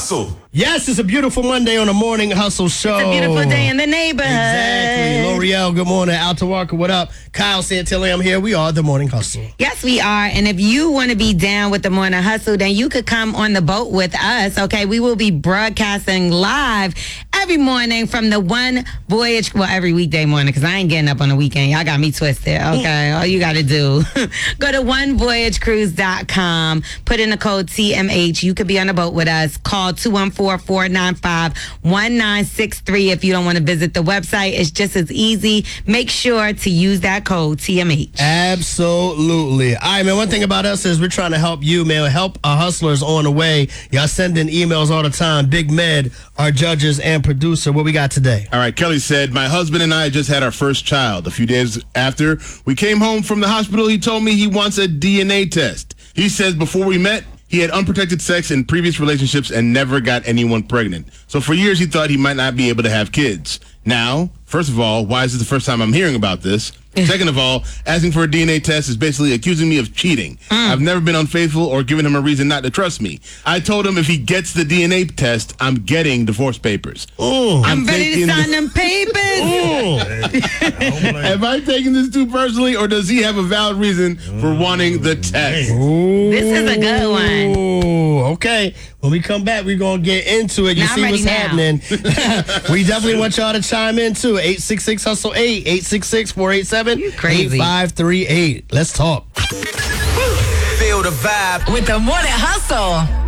Hustle. Yes, it's a beautiful Monday on the Morning Hustle Show. It's a beautiful day in the neighborhood. Exactly. L'Oreal, good morning. Alta Walker, what up? Kyle Santilli, I'm here. We are the Morning Hustle. Yes, we are. And if you want to be down with the Morning Hustle, then you could come on the boat with us, okay? We will be broadcasting live every morning from the One Voyage, well, every weekday morning, because I ain't getting up on the weekend. Y'all got me twisted, okay? All you got to do, go to onevoyagecruise.com, put in the code TMH. You could be on the boat with us. Call 214-495-1963 if you don't want to visit the website. It's just as easy. Make sure to use that code TMH. Absolutely. All right, man, one thing about us is we're trying to help you, man. Help our hustlers on the way. Y'all sending emails all the time. Big Med, our judges and producer. What we got today? All right, Kelly said, my husband and I just had our first child. A few days after we came home from the hospital, he told me he wants a DNA test. He says before we met, he had unprotected sex in previous relationships and never got anyone pregnant. So for years, he thought he might not be able to have kids. Now, first of all, why is it the first time I'm hearing about this? Second of all, asking for a DNA test is basically accusing me of cheating. I've never been unfaithful or given him a reason not to trust me. I told him if he gets the DNA test, I'm getting divorce papers. I'm ready to sign them papers. Am I taking this too personally, or does he have a valid reason for wanting the test? This is a good one. Ooh, okay. When we come back, we're going to get into it. You Now I'm see what's ready happening. We definitely want y'all to chime in, too. 866-HUSTLE-8, 866-487-8538. Let's talk. Feel the vibe With the Morning Hustle.